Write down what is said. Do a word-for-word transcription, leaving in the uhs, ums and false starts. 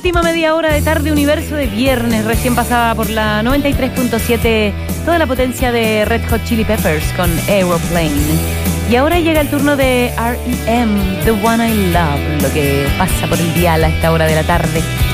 Última media hora de Tarde Universo de viernes. Recién pasaba por la noventa y tres punto siete toda la potencia de Red Hot Chili Peppers con Aeroplane. Y ahora llega el turno de R E M, The One I Love, lo que pasa por el dial a esta hora de la tarde.